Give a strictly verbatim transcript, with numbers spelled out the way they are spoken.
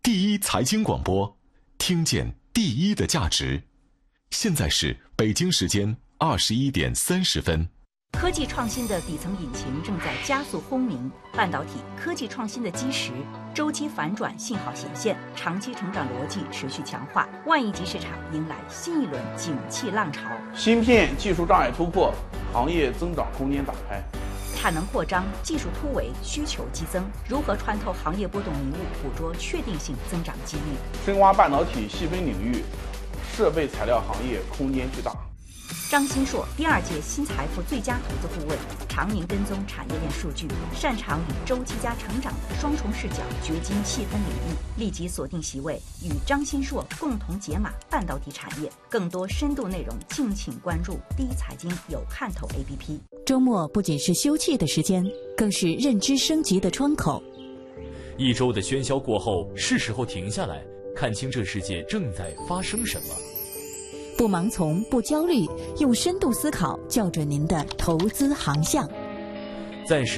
第一财经广播，听见第一的价值。现在是北京时间二十一点三十分。 科技创新的底层引擎正在加速轰鸣，半导体科技创新的基石周期反转信号显现，长期成长逻辑持续强化，万亿级市场迎来新一轮景气浪潮。 芯片技术障碍突破，行业增长空间打开。 产能扩张，技术突围，需求激增，如何穿透行业波动迷雾，捕捉确定性增长机遇？ 深挖半导体细分领域，设备材料行业空间巨大。 张新硕，第二届新财富最佳投资顾问，常年跟踪产业链数据，擅长以周期加成长的双重视角掘金细分领域。立即锁定席位，与张新硕共同解码半导体产业。更多深度内容，敬请关注第一财经有看头 A P P。 周末不仅是休憩的时间，更是认知升级的窗口。 一周的喧嚣过后，是时候停下来，看清这世界正在发生什么。 不盲从，不焦虑，用深度思考校准您的投资航向。 暂时